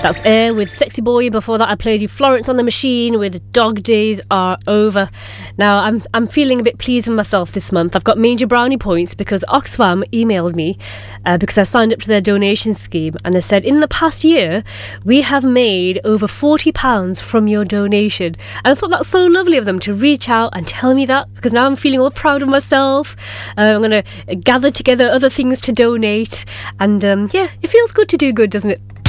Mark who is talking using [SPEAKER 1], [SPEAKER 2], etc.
[SPEAKER 1] That's Air with Sexy Boy. Before that, I played you Florence on the Machine with Dog Days Are Over. Now, I'm feeling a bit pleased with myself this month. I've got major brownie points because Oxfam emailed me because I signed up to their donation scheme, and they said, in the past year, we have made over £40 from your donation. And I thought that's so lovely of them to reach out and tell me that, because now I'm feeling all proud of myself. I'm going to gather together other things to donate. And yeah, it feels good to do good, doesn't it?